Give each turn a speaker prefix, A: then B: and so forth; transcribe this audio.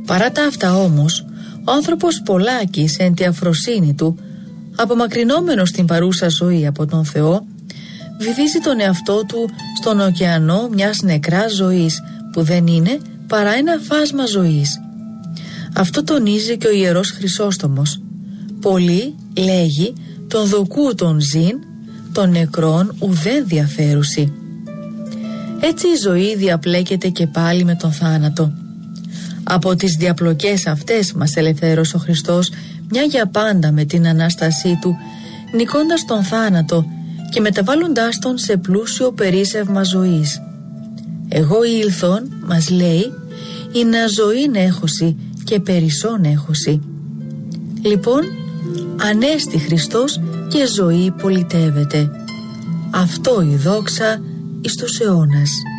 A: Παρά τα αυτά όμως, ο άνθρωπος Πολάκης εν τη αφροσύνη του, απομακρυνόμενος στην παρούσα ζωή από τον Θεό, βυθίζει τον εαυτό του στον ωκεανό μιας νεκράς ζωής που δεν είναι παρά ένα φάσμα ζωής. Αυτό τονίζει και ο Ιερός Χρυσόστομος. Πολύ λέγει τον δοκού των ζήν, των νεκρών ουδέν διαφέρουση. Έτσι η ζωή διαπλέκεται και πάλι με τον θάνατο. Από τις διαπλοκές αυτές μας ελευθέρωσε ο Χριστός μια για πάντα με την Ανάστασή Του, νικώντας τον θάνατο και μεταβάλλοντάς τον σε πλούσιο περίσσευμα ζωής. «Εγώ ήλθον», μας λέει, «είναι ζωήν έχωση και περισσόν έχωση». Λοιπόν, ανέστη Χριστός και ζωή πολιτεύεται. Αυτό η δόξα εις τους αιώνας.